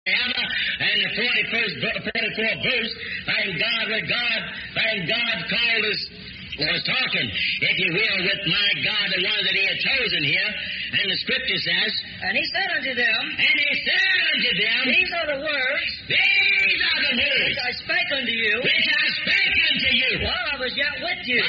And the 44th verse, thank God, called us, was talking, if you will, with my God, the one that He had chosen here. And the Scripture says, And He said unto them, These are the words which I spake unto you, while I was yet with you,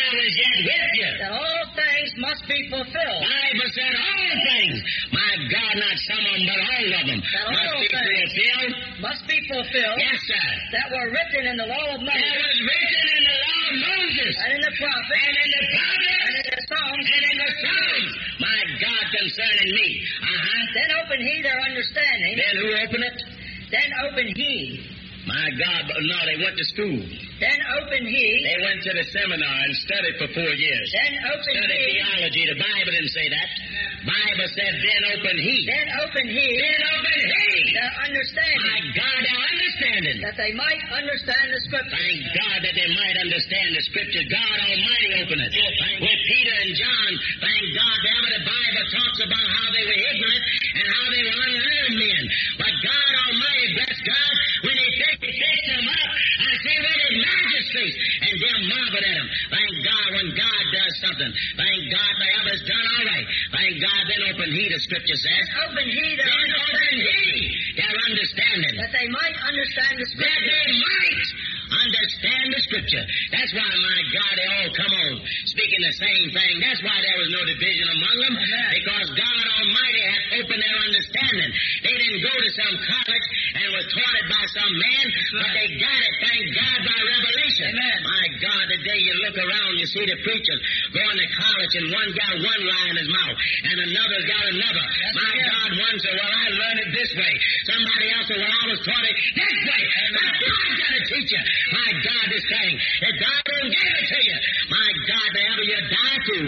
that all things must be fulfilled. Bible said all things. My God, not some of them, but all of them That all things must be fulfilled. Yes, sir. That were written in the law of That Moses, was written in the law of Moses, and in the prophets, and in the prophets, and in the Psalms. and in the Psalms. My God, concerning me. Then opened He their understanding. Then who opened it? Then opened He. My God, no, they went to school. Then opened He. They went to the seminar and studied for 4 years. Then opened Studied He. theology. The Bible didn't say that. Bible said, then opened He. Then opened He. Then opened He. Their understanding. My God, their understanding. That they might understand the Scripture. Thank God that they might understand the Scripture. God Almighty opened it. With Peter and John, thank God, the Bible talks about how they were ignorant and how they were unlearned men. But God Almighty, bless God, when He fixed them up, I see where the magistrates and them marveled at Him. Thank God when God does something. Thank God the others done all right. Thank God, then opened He, the Scripture says. Opened He their Then opened understanding. He their understanding. That they might understand the That Scripture. they might understand the Scripture. That's why, my God, they all come on speaking the same thing. That's why there was no division among them, because God Almighty had opened their understanding. They didn't go to some college and were taught it by some man, but they got it, thank God, by revelation. Amen. My God, today you look around, you see the preachers going to college, and one got one lie in his mouth, and another's got another. My God, one said, well, I learned it this way. Somebody else said, well, I was taught it this way. But God's got to teach you. My God, this thing. If God don't give it to you, my God, wherever you die to,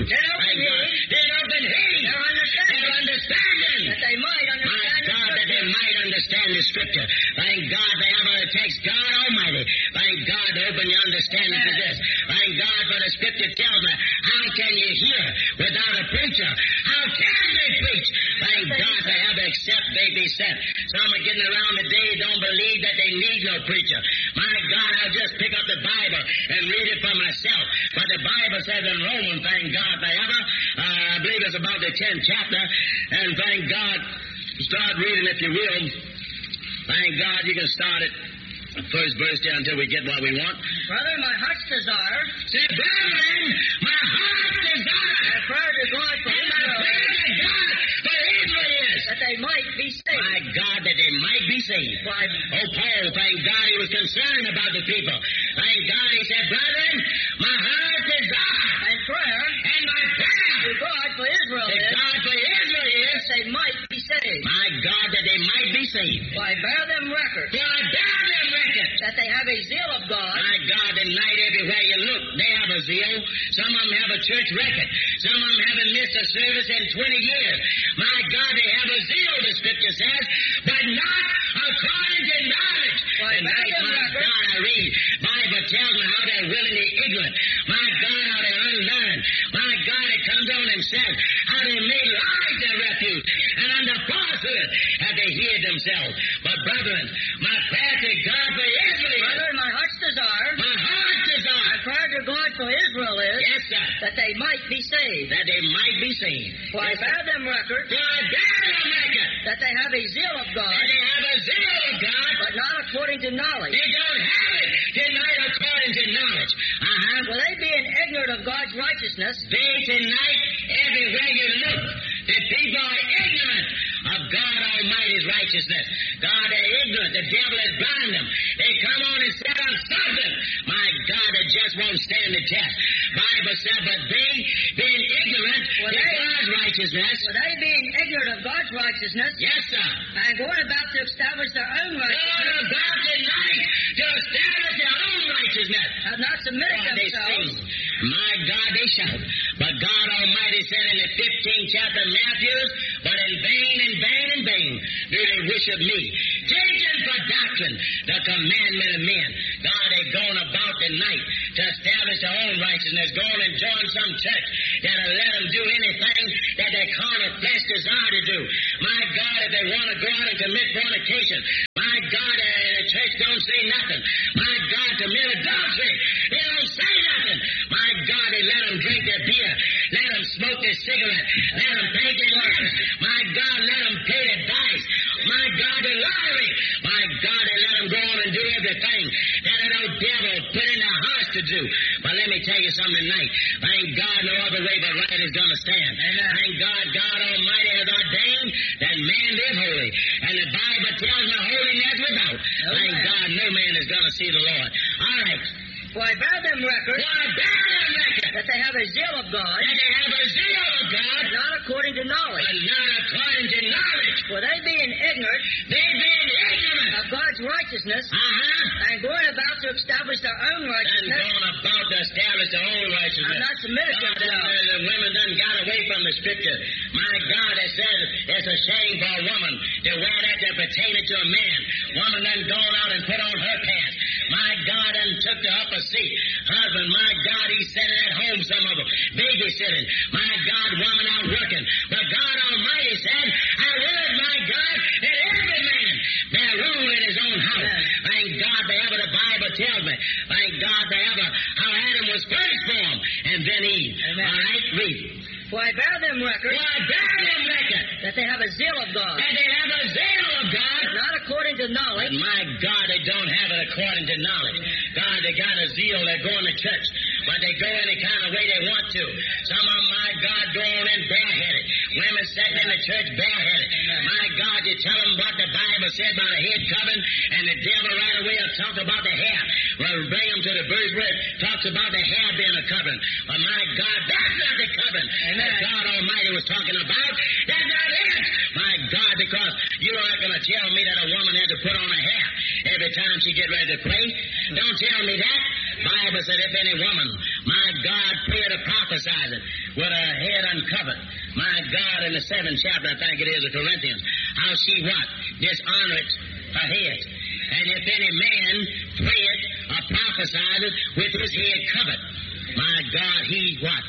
then open He their understanding. That they might My understand the God, that they Scripture. might understand the Scripture. Thank God, wherever it takes God Almighty. Thank God to open your understanding to this. Thank God for the Scripture tells me, how can you hear without a preacher? How can they preach? Thank God to have except they be sent. Some are getting around today don't believe that they need no preacher. My God, I'll just pick up the Bible and read it for myself. But the Bible says in Romans, thank God forever, I believe it's about the 10th chapter, and thank God, start reading if you will. Thank God you can start it. First verse there until we get what we want. Brother, my heart's desire. Say, brethren, my heart's desire. And prayer to God for And my Israel. prayer to God for Israel is. That they might be saved. My God, that they might be saved. Why, Oh, Paul, thank God he was concerned about the people. Thank God he said, brethren, my heart's desire. and prayer And my prayer to God for Israel to is God for Israel is. that they might be saved. My God, that they might be saved. Why, bear them record For I bear them record. that they have a zeal of God. My God, tonight everywhere you look, they have a zeal. Some of them have a church record. Some of them haven't missed a service in 20 years. My God, they have a zeal, the Scripture says, but not according to knowledge. Why, Tonight, bear them my record. God, I read. Bible tells me how they're willingly ignorant. My God, how they're unlearned. My God, it comes on and says how they made lies their refuge, and under falsehood have they hid themselves. But brethren, my prayer to God for Israel, Brother, my heart's desire. my heart's desire, And prayer to God for Israel is yes, sir, that they might be saved. that they might be saved. Why, Yes, sir. bear them record For I bear them record that they have a zeal of God, that they have a zeal of God, but not according to knowledge. they don't have it tonight according to knowledge. Will they being ignorant of God's righteousness, They tonight, everywhere you look, the people are ignorant of God Almighty's righteousness. God, they're ignorant. The devil has blinded them. They come on and set on something. My God, it just won't stand the test. Bible said, but they, being ignorant of God's righteousness, will they being ignorant of God's righteousness, yes, sir, and going about to establish their own they're righteousness, about tonight to establish their own righteousness. have not submitted God, they themselves sing. My God, they shout. But God Almighty said in the 15th chapter of Matthew, but in vain do they worship me, teaching for doctrine the commandment of men. God had gone about tonight to establish their own righteousness, going and join some church that'll let them do anything that their carnal flesh desire to do. My God, if they want to go out and commit fornication, church don't say nothing. My God, commit adultery. They don't say nothing. My God, they let them drink their beer. Let them smoke their cigarette. Let them paint their lips. My God, let them play their dice. My God, the lottery. My God, they let them go on and do everything that an old devil put in their hearts to do. But let me tell you something tonight. Thank God no other way but right is going to stand. Amen. Thank God, God Almighty has ordained that man live holy. And the Bible tells me holiness without. Amen. Thank God no man is going to see the Lord. All right. For I bear them record that they have a zeal of God, but not according to knowledge. For they being ignorant of God's righteousness, and going about to establish their own righteousness, I'm not submitted to themselves. The women done got away from the Scripture. My God, it says it's a shame for a woman to wear that pertaining to a man. Woman done gone out and put on her pants. My God, and took the upper seat. Husband, my God, he's sitting at home, some of them, babysitting. My God, woman out working. But God Almighty said, I would, my God, that every man bear rule in his own house. Amen. Thank God, the Bible tells me. Thank God, how Adam was first formed, and then Eve. Amen. All right, read. For I bear them record that they have a zeal of God. But not according to knowledge. But my God, they don't have it according to knowledge. God, they got a zeal. They're going to church. But they go any kind of way they want to. Some of them, my God, go on in bareheaded. Women sitting in the church bareheaded. My God, you tell them what the Bible said about a head covering, and the devil right away will talk about the hair. Well, bring them to the verse where it talks about the hair being a covering. But my God, that's not the covering that God Almighty was talking about. That's not it. My God, because you aren't going to tell me that a woman has to put on a hair every time she get ready to pray. Don't tell me that. Bible said if any woman, my God, prayed or prophesied with her head uncovered. My God, in the 7th chapter, I think it is, of Corinthians, how she what? Dishonoreth her head. And if any man prayeth or prophesied with his head covered, my God, he what?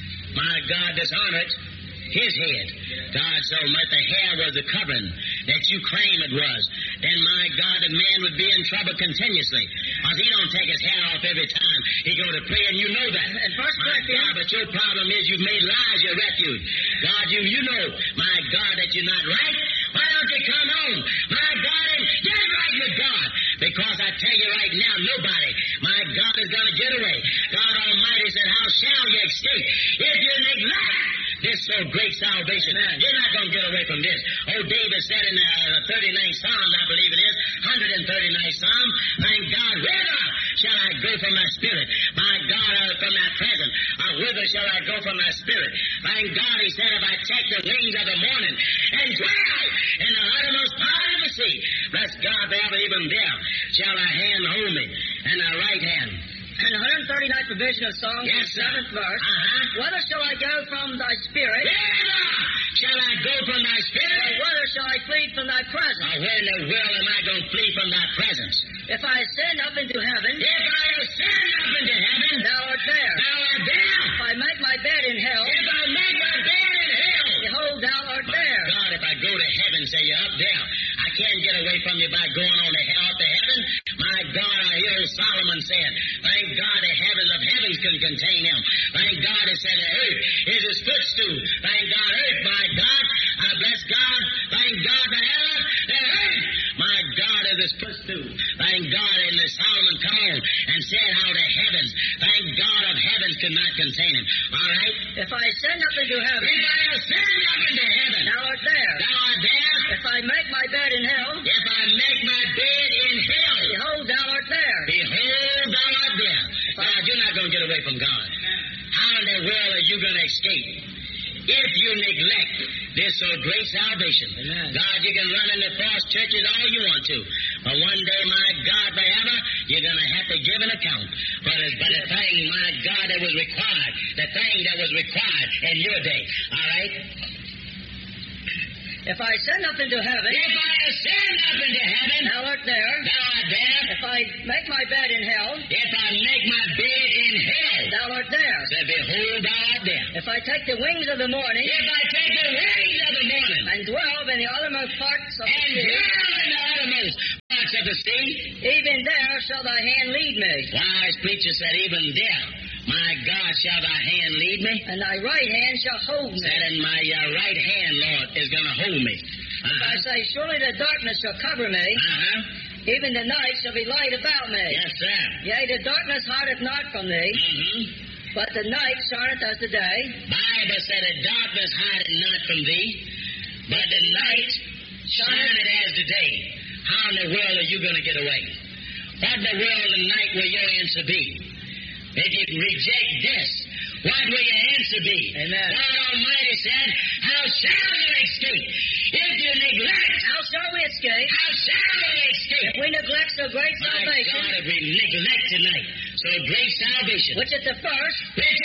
My God, dishonoreth his head. God, so much the hair was the covering that you claim it was. Then, my God, the man would be in trouble continuously. Because he don't take his hair off every time he go to pray, and you know that. And first, my God, but your problem is you've made lies your refuge. God, you know, my God, that you're not right. Why don't you come on, my God, and get right with God? Because I tell you right now, nobody, my God, is going to get away. God Almighty said, how shall you escape if you neglect this so great salvation? You're not going to get away from this. Oh, David said in the 39th Psalm, I believe it is, 139th Psalm, thank God, whither shall I go from my spirit? My God, from my presence, whither shall I go from my spirit? Thank God, he said, if I take the wings of the morning and dwell in the uttermost part of the sea, bless God, forever, even there shall thy hand hold me, and thy right hand. And the 139th provision of Psalms, yes, the 7th verse, whither shall I go from thy spirit? Whither shall I go from thy spirit? Or whither shall I flee from thy presence? Or where in the world am I going to flee from thy presence? If I ascend up into heaven, thou art there. If I make my bed in hell, behold, thou art there. God, if I go to heaven, say you're up there. I can't get away from you by going on up to heaven. My God, I hear Solomon saying, thank God the heavens of heavens can contain him. Thank God it said the earth is his footstool. Thank God, earth, my God. I bless God. Thank God the heaven, the earth, my God, is his footstool. Thank God, and the Solomon come on and said how the heavens, thank God of heavens could not contain him. All right? If I ascend up into heaven, thou art there. If I make my bed in hell, behold, thou art there. God, you're not going to get away from God. How in the world are you going to escape if you neglect this so great salvation? Amen. God, you can run into false churches all you want to, but one day, my God, forever, you're going to have to give an account. But the thing, my God, that was required, in your day. All right? If I ascend up into heaven, thou art there. If I make my bed in hell, thou art there. Say, behold, thou art there. If I take the wings of the morning, and dwell in the uttermost parts of the sea, of the sea. Even there shall thy hand lead me. Wise preacher said, even there, my God, shall thy hand lead me. And thy right hand shall hold me. Said, and my right hand, Lord, is going to hold me. If I say, surely the darkness shall cover me. Even the night shall be light about me. Yes, sir. Yea, the darkness hideth not from thee. But the night shineth as the day. Bible said, the darkness hideth not from thee, but the night shineth as the day. How in the world are you going to get away? What in the world and night will your answer be? If you reject this, what will your answer be? Amen. God Almighty said, how shall you escape? If you neglect, how shall we escape? How shall we escape? If we neglect so great salvation. My God, if we neglect tonight so great salvation, which at the first,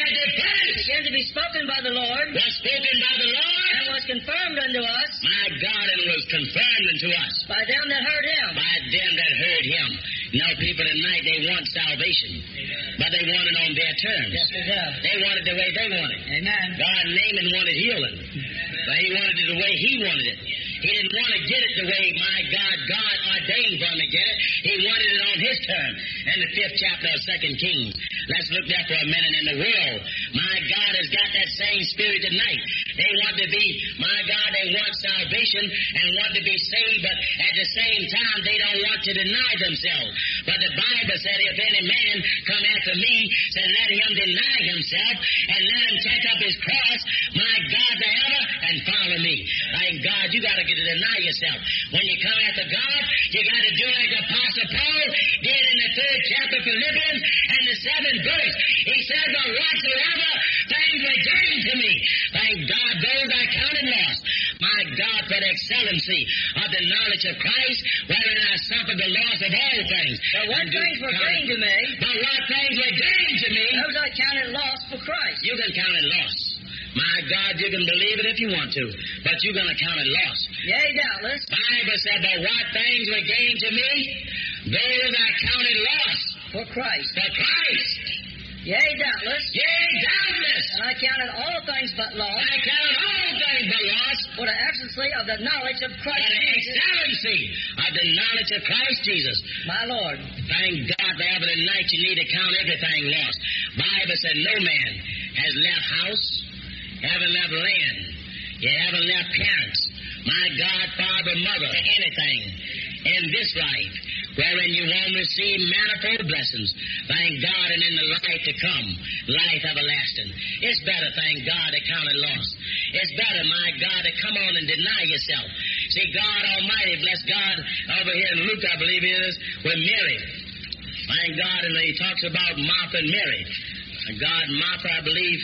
began to be spoken by the Lord, was spoken by the Lord, and was confirmed unto us, my God, and was confirmed unto us, by them that heard him. By them that heard him. Now, people tonight, they want salvation, but they want it on their terms. Yes, they do. They want it the way they want it. Amen. God Naaman wanted healing, but he wanted it the way he wanted it. He didn't want to get it the way, my God ordained for him to get it. He wanted it on his term. In the 5th chapter of 2 Kings. Let's look there for a minute. In the world, my God has got that same spirit tonight. They want to be, my God, they want salvation and want to be saved, but at the same time, they don't want to deny themselves. But the Bible said, if any man come after me, said, let him deny himself and let him take up his cross, my God, forever, and follow me. Thank God, you got to get to deny yourself. When you come after God, you got to do like the Apostle Paul did in the 3rd chapter of Philippians and the 7th verse. He said, but whatsoever things were gained to me, thank God, those I counted lost. My God, for the excellency of the knowledge of Christ, wherein I suffered the loss of all things. But what things were gained to me? But what things were gained to me? Those I counted lost for Christ. You can count it loss. My God, you can believe it if you want to, but you're going to count it loss. Yea, doubtless. Bible said, but what things were gained to me, those I counted loss. For Christ. For Christ. Yea, doubtless. Yea, doubtless. And I counted all things but loss. I counted all things but loss. For the excellency of the knowledge of Christ Jesus. For the Jesus. excellency of the knowledge of Christ Jesus. My Lord. Thank God for every night you need to count everything lost. Bible said no man has left house, haven't left land, you haven't left parents, my God, father, mother, anything in this life, wherein you won't receive manifold blessings, thank God, and in the life to come, life everlasting. It's better, thank God, to count it lost. It's better, my God, to come on and deny yourself. See, God Almighty, bless God, over here in Luke, I believe it is, with Mary. Thank God, and he talks about Martha and Mary. God, Martha, I believe,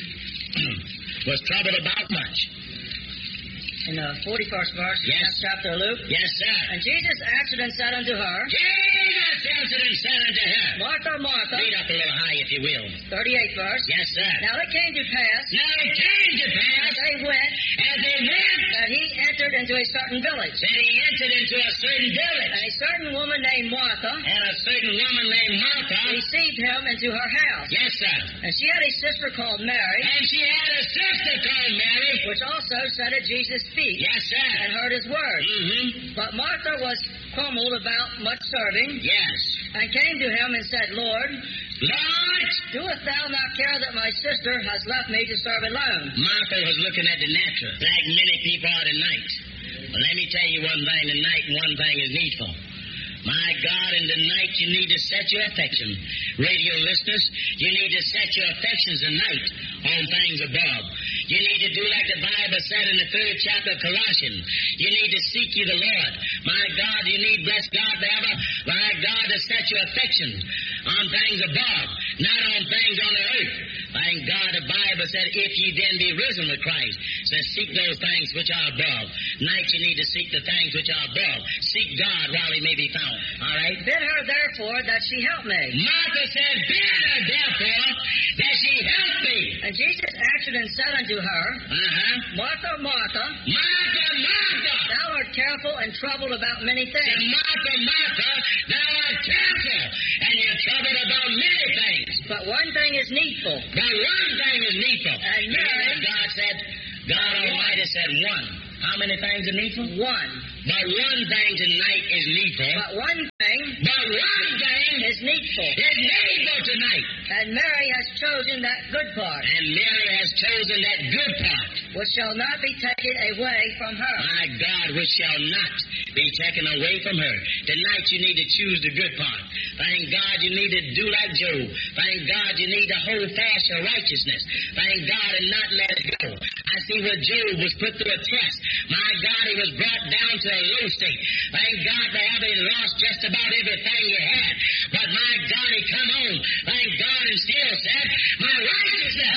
was troubled about much. In the 41st verse, yes, chapter of Luke. Yes, sir. And Jesus answered and said unto her. Jesus answered and said unto her. Martha, Martha. Read up a little high, if you will. 38th verse. Yes, sir. Now it came to pass. Now it came to pass. As they went. That he entered into a certain village. That he entered into a certain village. And a certain woman named Martha. And a certain woman named Martha. Received him into her house. Yes, sir. And she had a sister called Mary. And she had a sister called Mary. Which also sat at Jesus' feet. Yes, sir. And heard his word. But Martha was crumbled about much serving. Yes. And came to him and said, Lord, doest thou not care that my sister has left me to serve alone? Martha was looking at the natural, like many people are tonight. Well, let me tell you one thing tonight, and one thing is needful. My God, in the night you need to set your affection. Radio listeners, you need to set your affections tonight on things above. You need to do like the Bible said in the 3rd chapter of Colossians. You need to seek ye the Lord. My God, you need, bless God, forever, my God, to set your affections on things above, not on things on the earth. Thank God, the Bible said, if ye then be risen with Christ, says seek those things which are above. Night you need to seek the things which are above. Seek God while he may be found. All right? Bid her therefore that she help me. Martha said, bid her therefore that she help me. And Jesus answered and said unto her, Martha, Martha, Martha, Martha, thou art careful and troubled about many things. And Martha, Martha, thou art careful and you're troubled about many things. But one thing is needful. But one thing is needful. And Mary, God said, God Almighty said one. How many things are needful? One. But one thing tonight is needful. But one thing one thing is needful. Tonight. And Mary has chosen that good part. And Mary has chosen that good part. Which shall not be taken away from her. My God, which shall not be taken away from her. Tonight you need to choose the good part. Thank God you need to do like Job. Thank God you need to hold fast your righteousness. Thank God and not let it go. I see where Job was put through a test. My God, he was brought down to a low state. Thank God for having lost just about everything he had. But my God, he come home. Thank God and still said, my righteousness,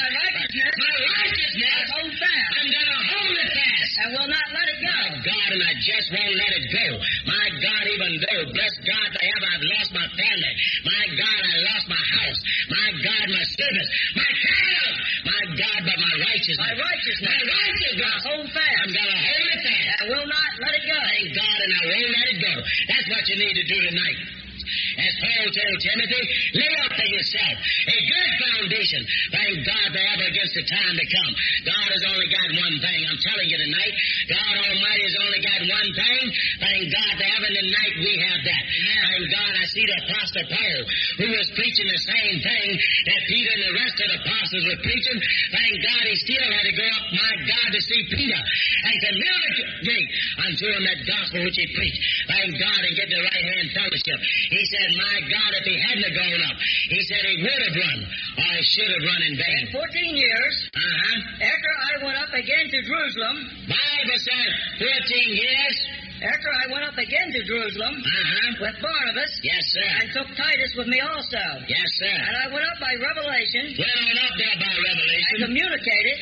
hold fast. I'm going to hold it fast. And will not let it go. My God, and I just won't let it go. My God, even though, bless God, I've lost my family. My God, I lost my house. My God, my service. My cattle. My God, but my righteousness. My righteousness. Hold fast. I'm going to hold it fast. And will not let it go. Thank God, and I won't let it go. That's what you need to do tonight. As Paul told Timothy, lay up for yourself a good foundation. Thank God forever against the time to come. God has only got one thing. I'm telling you tonight, God Almighty has only got one thing. Thank God forever tonight we have that. Thank God I see the Apostle Paul, who was preaching the same thing that Peter and the rest of the apostles were preaching. Thank God he still had to go up, my God, to see Peter and communicate unto him that gospel which he preached. Thank God and get the right hand fellowship. He said, my God, if he hadn't gone up, he said he would have run, or he should have run in vain. 14 years, after I went up again to Jerusalem, Bible said 14 years. After I went up again to Jerusalem with Barnabas, yes, sir, and took Titus with me also. Yes, sir. And I went up by revelation. Went on up there by revelation. And communicated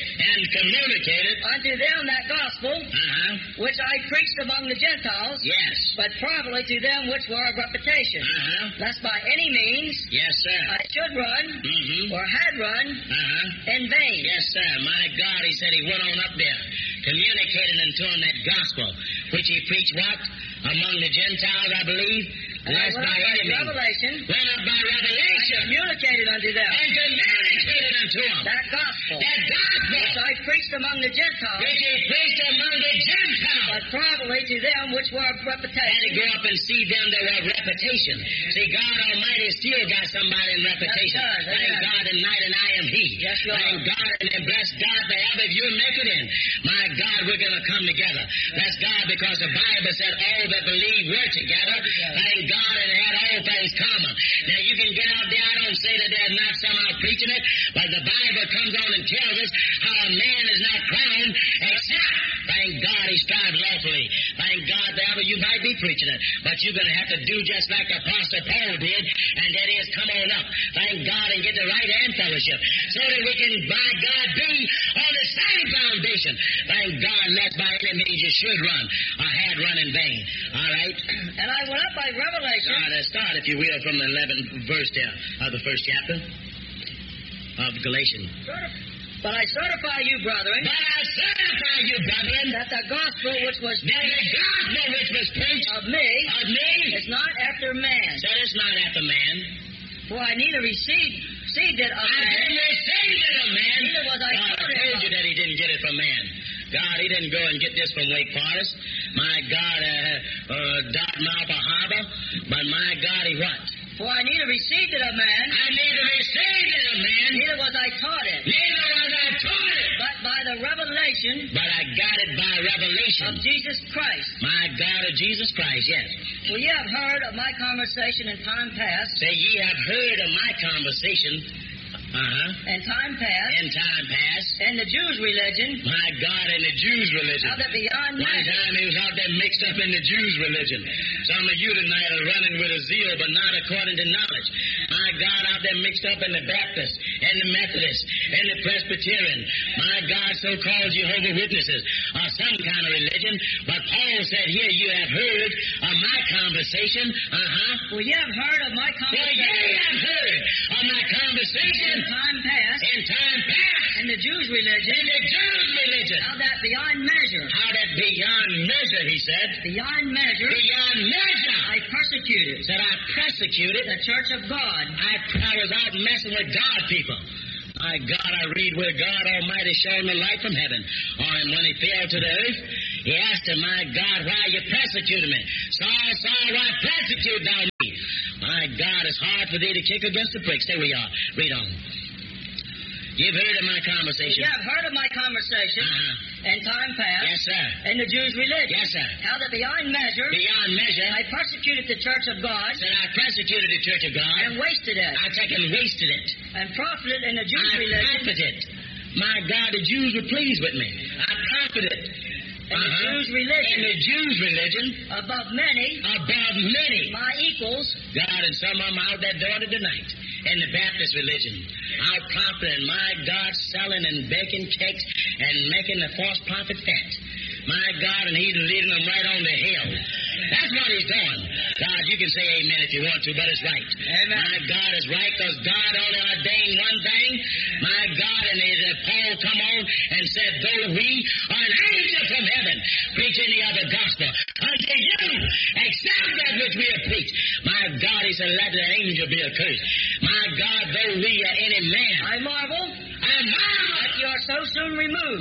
unto them that gospel which I preached among the Gentiles. Yes. But privately to them which were of reputation. Lest by any means, yes, sir, I should run or had run in vain. Yes, sir. My God, he said he went on up there, communicated unto them that gospel, which he preached what? Among the Gentiles, I believe. Lest by any means. Revelation. Went up by revelation. Communicated unto them. And communicated unto them. That gospel. That gospel. Which I preached among the Gentiles. Which he preached among the Gentiles. But privately to them which were of reputation. Had to go up and see them that were of reputation. See, God Almighty still got somebody in reputation. Thank God tonight, and I am He. Yes, you are. Thank God, and bless God forever if you make it in. My God, we're going to come together. Bless God, because the Bible said all that believe we're together. Thank God, and it had all things common. Now, you can get out there. I don't say that they're not somehow preaching it, but the Bible comes on and tells us how a man is not crowned except, thank God, he strives lawfully. Thank God, forever you might be preaching it, but you're going to have to do just like Apostle Paul did, and that is come on up, thank God, and get the right hand fellowship, so that we can, by God, be on the same foundation. Thank God, lest by any means you should run, or had run in vain. All right? And I went up by revelation. Start, if you will, from the 11th verse there, of the first chapter of Galatians. But I certify you, brethren, that the gospel which was preached of me is not after man. That is not after man. For I neither received it of man. Neither was I God, I told you that he didn't get it from man. God, he didn't go and get this from Wake Forest. My God, Dartmouth or Harbor. But my God, he what? For I neither received it of man. Neither was I taught it. But by the revelation. But I got it by revelation. Of Jesus Christ. My God, of Jesus Christ, yes. For ye have heard of my conversation in time past. Say, ye have heard of my conversation. In time past. In the Jews' religion. My God, in the Jews' religion. How that beyond one time he was out there mixed up in the Jews' religion. Some of you tonight are running with a zeal, but not according to knowledge. My God, out there mixed up in the Baptist, and the Methodist, and the Presbyterian. My God, so-called Jehovah's Witnesses, or some kind of religion. But Paul said, here, you have heard of my conversation. Well, you have heard of my conversation. Well, you have heard of my conversation. In time past. In the Jews' religion. How that beyond measure. He said. Beyond measure. I persecuted. Said I persecuted. The church of God. I was out messing with God people. My God, I read where God Almighty shone the light from heaven on him when he fell to the earth. He asked him, my God, why you persecuted me? Saul, why persecute thou me? My God, it's hard for thee to kick against the pricks. There we are. Read on. You've heard of my conversation. Yeah, I've heard of my conversation in time past. Yes, sir. In the Jews' religion. Yes, sir. How that beyond measure, I persecuted the church of God. Said I persecuted the church of God. And wasted it. I take and wasted it. And profited in the Jews' religion. Profited. My God, the Jews were pleased with me. I profited. In the Jews' religion. In the Jews' religion. Above many. My equals. God, and some of them out that door tonight. In the Baptist religion. Out profiting, my God, selling and baking cakes and making the false prophet fat. My God, and he's leading them right on to hell. That's what he's doing. God, you can say amen if you want to, but it's right. Amen. My God is right because God only ordained one thing. My God, and Paul come on and said, though we are an angel from heaven preaching the other gospel unto you, accept that which we have preached. My God, he said, let the angel be accursed. My God, though we are any man. I marvel. That you are so soon removed.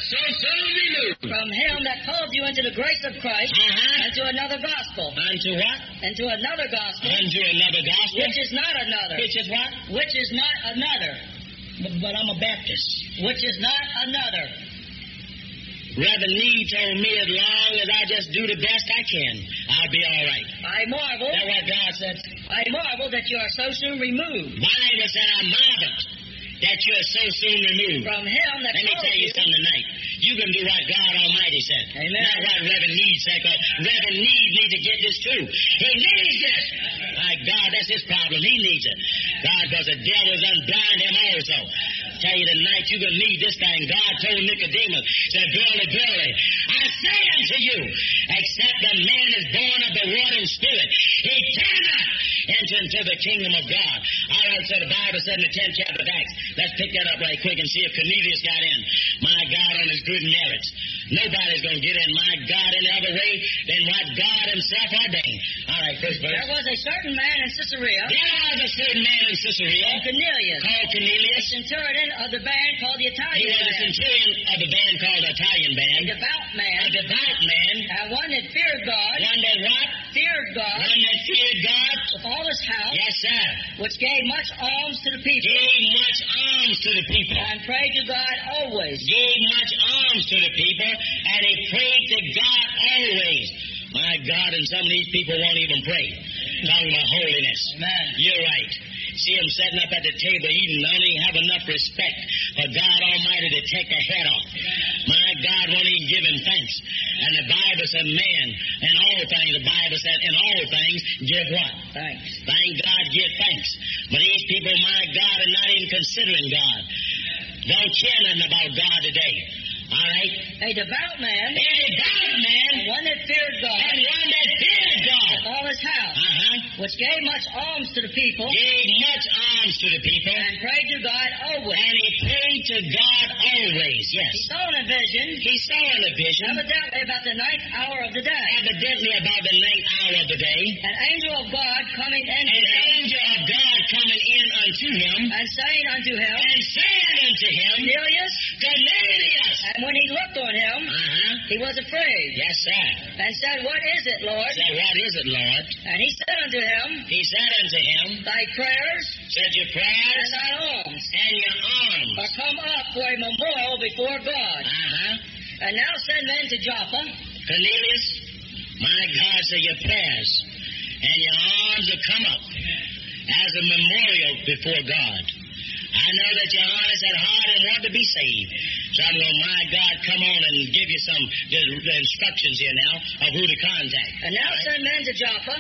From him that called you into the grace of Christ unto another gospel. Unto what? Into another gospel. Unto another gospel. Which is not another. Which is what? Which is not another. But I'm a Baptist. Which is not another. Reverend Need told me as long as I just do the best I can, I'll be all right. I marvel. That's what God said. I marvel that you are so soon removed. Bible said I marvel that you are so soon removed. From him that Let me tell you something tonight. You can do what God Almighty said. Amen. Not what Reverend Need said, because Reverend Need needs to get this too. He needs this. My God, that's his problem. He needs it. God, because the devil's unblind him also. Tell you tonight, you're going to need this thing. God told Nicodemus, said, Verily, verily, I say unto you, except a man is born of the water and spirit, he cannot enter into the kingdom of God. All right, so the Bible said in the 10th chapter of Acts, let's pick that up right quick and see if Cornelius got in. My God, on his good merits. Nobody's going to get in, my God, any other way than what God himself ordained. All right, first verse. There was a certain man in Caesarea. Called Cornelius. Cornelius. A centurion of the band called the Italian He was band. a centurion of the band called the Italian band. A devout man. And one that feared God. One that what? Feared God. One that feared God. With all his house. Yes, sir. Which gave much alms to the people. And prayed to God always. Gave much alms to the people, and he prayed to God always. My God, and some of these people won't even pray. Talking about holiness. Amen. You're right. See them sitting up at the table eating, don't even have enough respect for God Almighty to take the head off. My God won't even give him thanks. And the Bible said, man, in all things, the Bible said, in all things, give what? Thanks. Thank God, give thanks. But these people, my God, are not even considering God. Don't care nothing about God today. All right? A devout man. And one that feared God. With all his house. Which gave much alms to the people. And prayed to God always. Yes. He saw in a vision. Evidently about the 9th hour of the day. An angel of God coming in unto him. And saying unto him. Cornelius. And when he looked on him, he was afraid. Yes, sir. And said, What is it, Lord? And he said unto him, Thy prayers. Your prayers. And thy alms. And your alms. Are come up for a memorial before God. And now send men to Joppa. Cornelius, my God, say your prayers and your alms will come up as a memorial before God. I know that you're honest at heart and want to be saved. So I'm going, my God, come on and give you some the instructions here now of who to contact. And now send men to Joppa.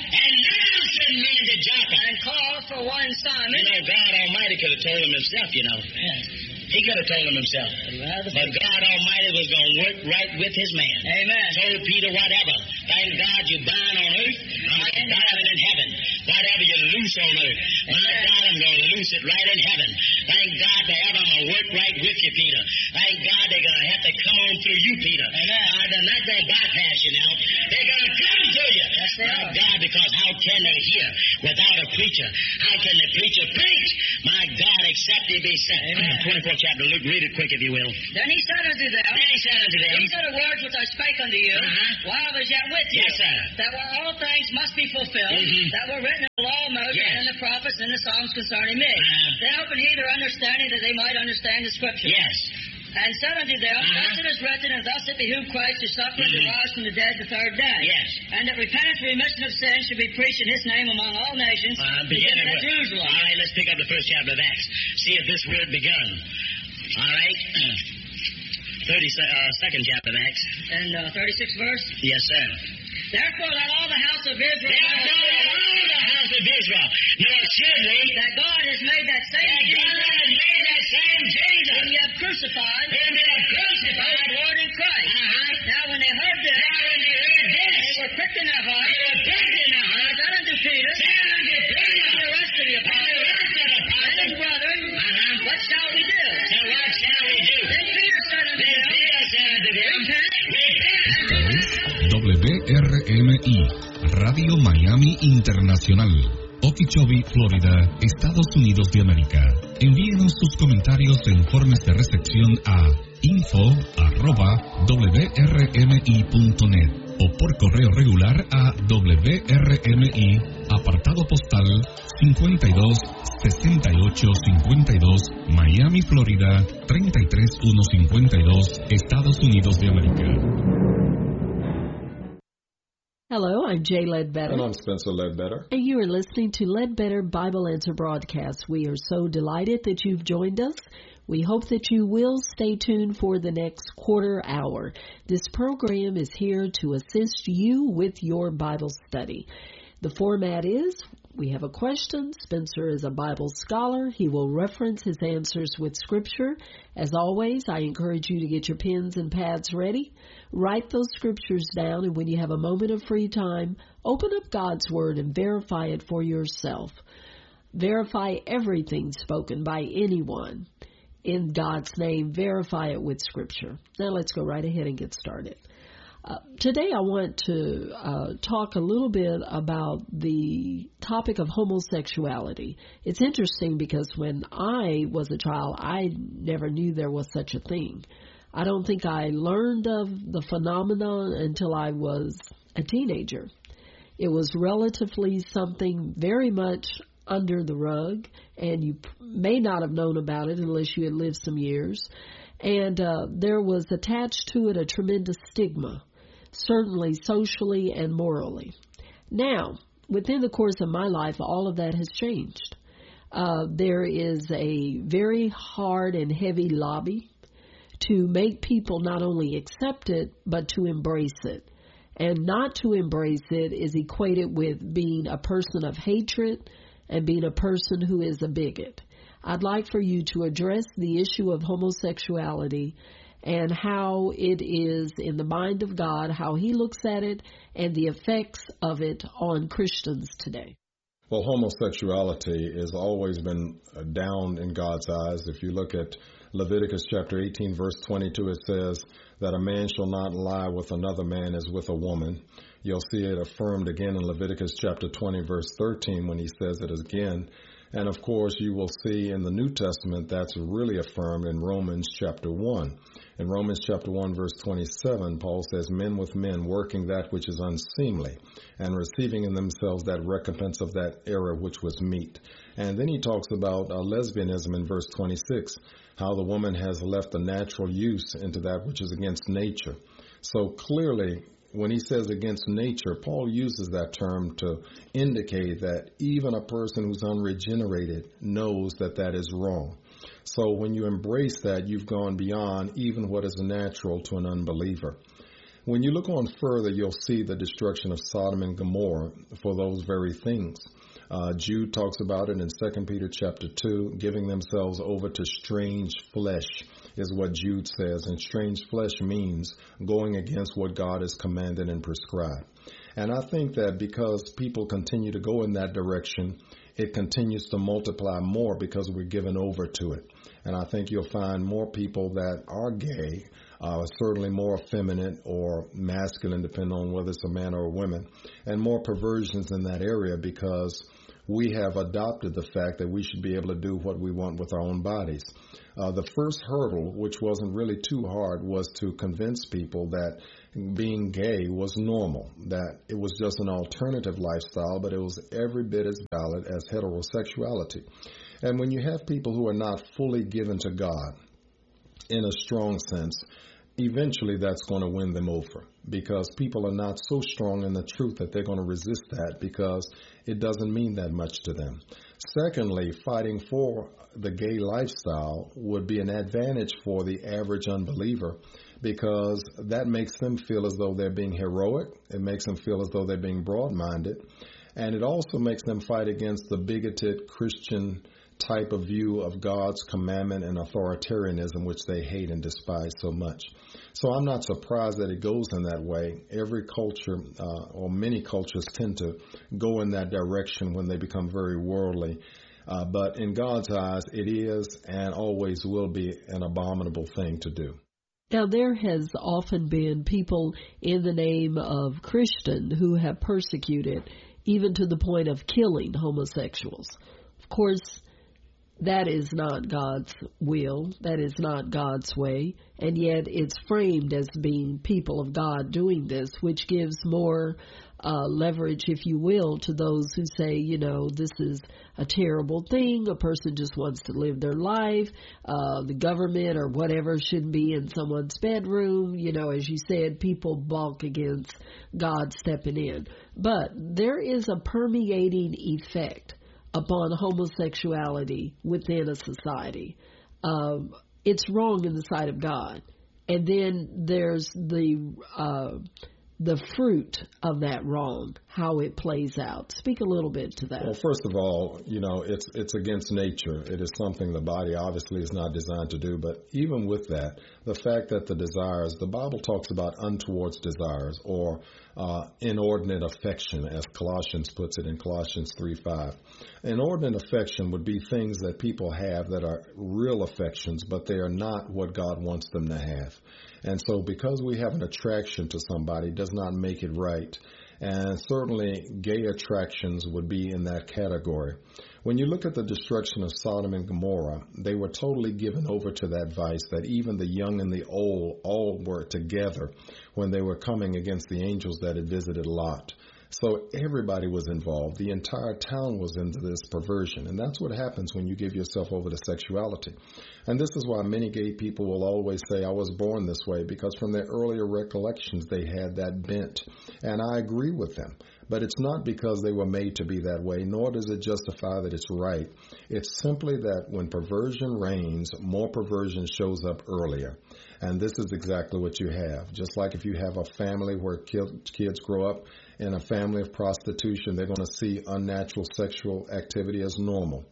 And call for one Simon. You know, God Almighty could have told him himself, you know. Yes. He could have told him himself. But God Almighty was going to work right with his man. Amen. Told Peter, whatever. Thank God you bind on earth, I'm binding in heaven. Whatever you loose on earth, my God, I'm going to loose it right in heaven. Thank God forever I'm going to work right with you, Peter. Thank God they're going to have to come on through you, Peter. They're not going to bypass you now. They're going to come to you. Yes, they are. God, because how can they hear without a preacher? How can the preacher preach? My God, except he be sent. 24th chapter, Luke, read it quick if you will. Then he said unto them, These are the words which I spake unto you while I was yet with you. Yes, sir. That were all things must be fulfilled, that were written in the law of Moses and the prophets and the songs concerning me. They opened he their understanding that they might understand the Scripture. Yes. And said unto them, thus it is written, and thus it behooved Christ to suffer and to rise from the dead the third day. Yes. And that repentance for remission of sins should be preached in his name among all nations, beginning at Jerusalem. All right, let's pick up the first chapter of Acts. See if this word begun. All right. 32nd chapter of Acts. And 36th verse? Yes, sir. Therefore let all the house of Israel know surely that God has made that same Jesus whom you have crucified, Lord in Christ. Now when they heard this, they were pricked in their hearts. Said unto Peter, and the rest of the apostles, and brethren, what shall we do? Then Peter said unto them, WRMI, Radio Miami Internacional, Okeechobee, Florida, Estados Unidos de América. Envíenos sus comentarios e informes de recepción a info@wrmi.net o por correo regular a WRMI, apartado postal 526852, Miami, Florida 33152, Estados Unidos de América. Hello, I'm Jay Ledbetter. And I'm Spencer Ledbetter. And you are listening to Ledbetter Bible Answer Broadcast. We are so delighted that you've joined us. We hope that you will stay tuned for the next quarter hour. This program is here to assist you with your Bible study. The format is, we have a question. Spencer is a Bible scholar. He will reference his answers with Scripture. As always, I encourage you to get your pens and pads ready. Write those scriptures down, and when you have a moment of free time, open up God's Word and verify it for yourself. Verify everything spoken by anyone in God's name. Verify it with Scripture. Now let's go right ahead and get started. Today I want to talk a little bit about the topic of homosexuality. It's interesting because when I was a child, I never knew there was such a thing. I don't think I learned of the phenomenon until I was a teenager. It was relatively something very much under the rug, and you may not have known about it unless you had lived some years. And there was attached to it a tremendous stigma, certainly socially and morally. Now, within the course of my life, all of that has changed. There is a very hard and heavy lobby to make people not only accept it, but to embrace it. And not to embrace it is equated with being a person of hatred and being a person who is a bigot. I'd like for you to address the issue of homosexuality and how it is in the mind of God, how He looks at it, and the effects of it on Christians today. Well, homosexuality has always been down in God's eyes. If you look at Leviticus chapter 18, verse 22, it says that a man shall not lie with another man as with a woman. You'll see it affirmed again in Leviticus chapter 20, verse 13, when he says it again. And of course, you will see in the New Testament that's really affirmed in Romans chapter 1. In Romans chapter 1, verse 27, Paul says, men with men working that which is unseemly and receiving in themselves that recompense of that error which was meet. And then he talks about lesbianism in verse 26, how the woman has left the natural use into that which is against nature. So clearly, when he says against nature, Paul uses that term to indicate that even a person who's unregenerated knows that that is wrong. So when you embrace that, you've gone beyond even what is natural to an unbeliever. When you look on further, you'll see the destruction of Sodom and Gomorrah for those very things. Jude talks about it in 2 Peter chapter 2, giving themselves over to strange flesh is what Jude says. And strange flesh means going against what God has commanded and prescribed. And I think that because people continue to go in that direction, it continues to multiply more because we're given over to it. And I think you'll find more people that are gay, certainly more effeminate or masculine, depending on whether it's a man or a woman, and more perversions in that area because we have adopted the fact that we should be able to do what we want with our own bodies. The first hurdle, which wasn't really too hard, was to convince people that being gay was normal, that it was just an alternative lifestyle, but it was every bit as valid as heterosexuality. And when you have people who are not fully given to God in a strong sense, eventually that's going to win them over, because people are not so strong in the truth that they're going to resist that, because it doesn't mean that much to them. Secondly, fighting for the gay lifestyle would be an advantage for the average unbeliever, because that makes them feel as though they're being heroic. It makes them feel as though they're being broad-minded. And it also makes them fight against the bigoted Christian type of view of God's commandment and authoritarianism, which they hate and despise so much. So I'm not surprised that it goes in that way. Every culture, or many cultures, tend to go in that direction when they become very worldly. But in God's eyes, it is and always will be an abominable thing to do. Now, there has often been people in the name of Christian who have persecuted, even to the point of killing homosexuals. Of course, that is not God's will. That is not God's way. And yet it's framed as being people of God doing this, which gives more leverage, if you will, to those who say, you know, this is a terrible thing. A person just wants to live their life. The government or whatever shouldn't be in someone's bedroom. You know, as you said, people balk against God stepping in. But there is a permeating effect upon homosexuality within a society. It's wrong in the sight of God. And then there's the fruit of that wrong, how it plays out. Speak a little bit to that. Well, first of all, you know, it's against nature. It is something the body obviously is not designed to do. But even with that, the fact that the desires, the Bible talks about untoward desires or inordinate affection, as Colossians puts it in Colossians 3:5. Inordinate affection would be things that people have that are real affections, but they are not what God wants them to have. And so because we have an attraction to somebody does not make it right. And certainly gay attractions would be in that category. When you look at the destruction of Sodom and Gomorrah, they were totally given over to that vice, that even the young and the old all were together when they were coming against the angels that had visited Lot. So everybody was involved. The entire town was into this perversion. And that's what happens when you give yourself over to sexuality. And this is why many gay people will always say, I was born this way, because from their earlier recollections, they had that bent. And I agree with them. But it's not because they were made to be that way, nor does it justify that it's right. It's simply that when perversion reigns, more perversion shows up earlier. And this is exactly what you have. Just like if you have a family where kids grow up in a family of prostitution, they're going to see unnatural sexual activity as normal.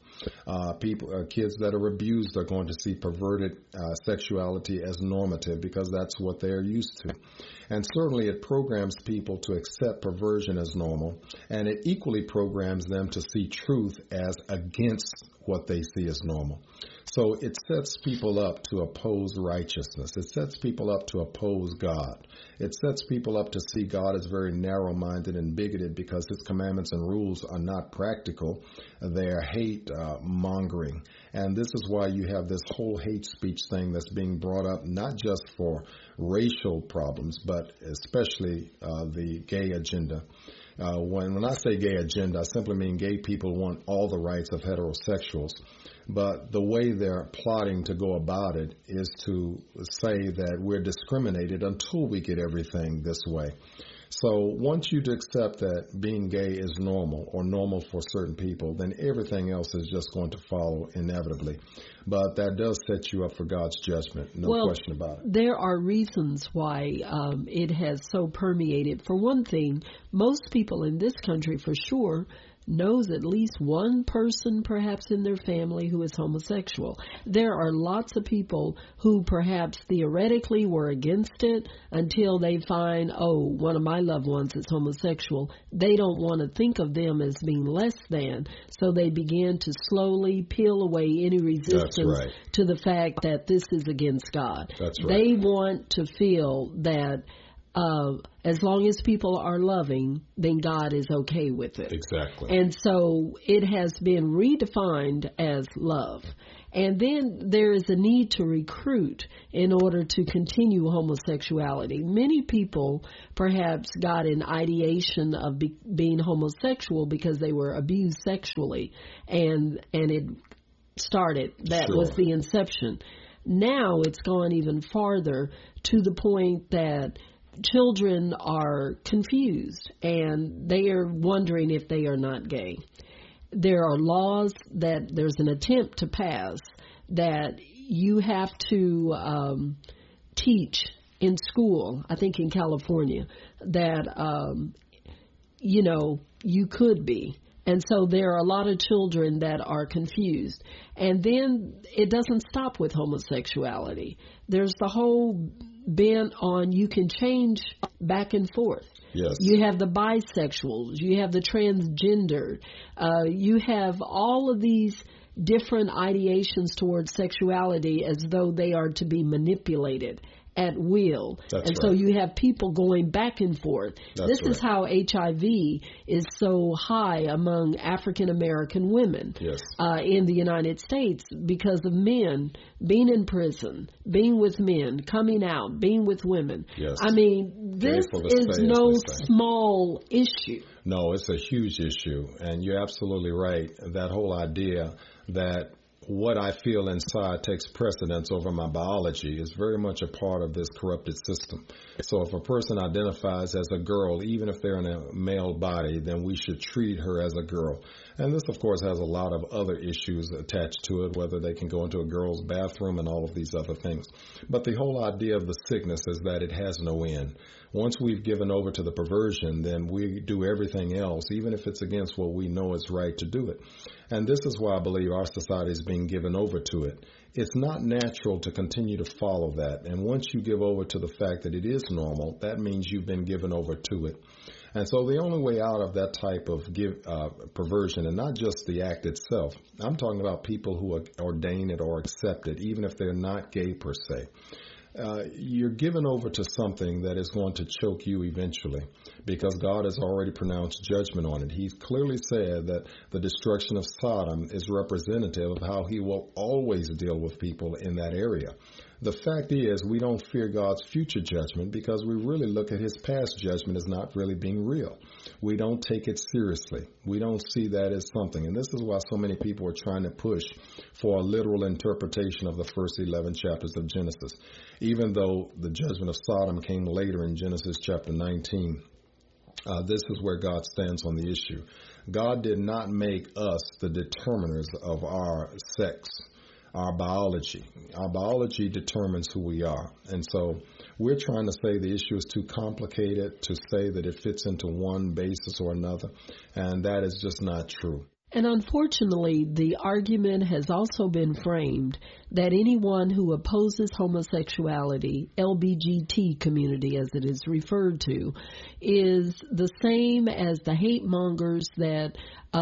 Kids that are abused are going to see perverted sexuality as normative, because that's what they're used to. And certainly it programs people to accept perversion as normal, and it equally programs them to see truth as against what they see as normal. So it sets people up to oppose righteousness. It sets people up to oppose God. It sets people up to see God as very narrow-minded and bigoted, because his commandments and rules are not practical. They are hate-mongering. And this is why you have this whole hate speech thing that's being brought up, not just for racial problems, but especially the gay agenda. When I say gay agenda, I simply mean gay people want all the rights of heterosexuals. But the way they're plotting to go about it is to say that we're discriminated until we get everything this way. So once you accept that being gay is normal, or normal for certain people, then everything else is just going to follow inevitably. But that does set you up for God's judgment, no question about it. There are reasons why it has so permeated. For one thing, most people in this country, for sure, knows at least one person perhaps in their family who is homosexual. There are lots of people who perhaps theoretically were against it until they find, oh, one of my loved ones is homosexual. They don't want to think of them as being less than, so they begin to slowly peel away any resistance to the fact that this is against God. That's right. They want to feel that as long as people are loving, then God is okay with it. Exactly. And so it has been redefined as love. And then there is a need to recruit in order to continue homosexuality. Many people perhaps got an ideation of being homosexual because they were abused sexually, and it started. That Sure. was the inception. Now it's gone even farther to the point that children are confused and they are wondering if they are not gay. There are laws that there's an attempt to pass that you have to teach in school, I think in California, that, you could be. And so there are a lot of children that are confused. And then it doesn't stop with homosexuality. There's the whole bent on you can change back and forth. Yes. You have the bisexuals. You have the transgender. You have all of these different ideations towards sexuality as though they are to be manipulated at will. That's and so right. you have people going back and forth. This is how HIV is so high among African American women Yes. in the United States because of men being in prison, being with men, coming out, being with women. Yes. I mean, this Grateful to is stay, as no they say. small issue. No, it's a huge issue, and you're absolutely right. That whole idea that what I feel inside takes precedence over my biology is very much a part of this corrupted system. So if a person identifies as a girl, even if they're in a male body, then we should treat her as a girl. And this, of course, has a lot of other issues attached to it, whether they can go into a girl's bathroom and all of these other things. But the whole idea of the sickness is that it has no end. Once we've given over to the perversion, then we do everything else, even if it's against what we know is right to do it. And this is why I believe our society is being given over to it. It's not natural to continue to follow that. And once you give over to the fact that it is normal, that means you've been given over to it. And so the only way out of that type of perversion, and not just the act itself, I'm talking about people who ordain it or accept it, even if they're not gay per se. You're given over to something that is going to choke you eventually because God has already pronounced judgment on it. He's clearly said that the destruction of Sodom is representative of how he will always deal with people in that area. The fact is we don't fear God's future judgment because we really look at his past judgment as not really being real. We don't take it seriously. We don't see that as something. And this is why so many people are trying to push for a literal interpretation of the first 11 chapters of Genesis. Even though the judgment of Sodom came later in Genesis chapter 19, this is where God stands on the issue. God did not make us the determiners of our sex. Our biology. Our biology determines who we are. And so we're trying to say the issue is too complicated to say that it fits into one basis or another. And that is just not true. And unfortunately, the argument has also been framed that anyone who opposes homosexuality, LBGT community as it is referred to, is the same as the hate mongers that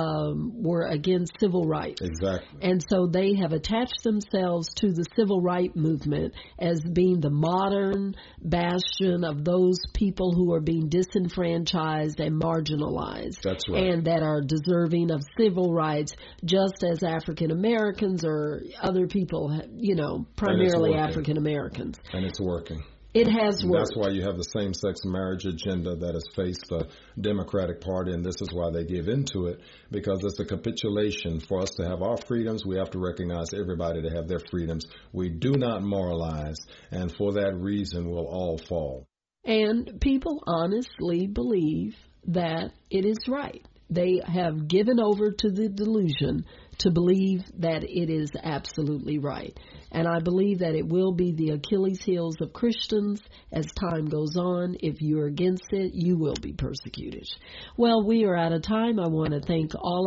were against civil rights. Exactly. And so they have attached themselves to the civil rights movement as being the modern bastion of those people who are being disenfranchised and marginalized. That's right. And that are deserving of civil rights, just as African Americans or other people, primarily African Americans. And it's working. It has worked. That's why you have the same-sex marriage agenda that has faced the Democratic Party, and this is why they give into it, because it's a capitulation. For us to have our freedoms, we have to recognize everybody to have their freedoms. We do not moralize, and for that reason, we'll all fall. And people honestly believe that it is right. They have given over to the delusion to believe that it is absolutely right. And I believe that it will be the Achilles heels of Christians as time goes on. If you're against it, you will be persecuted. Well, we are out of time. I want to thank all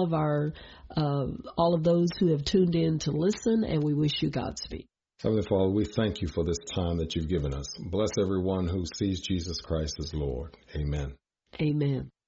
of those who have tuned in to listen, and we wish you Godspeed. Heavenly Father, we thank you for this time that you've given us. Bless everyone who sees Jesus Christ as Lord. Amen. Amen.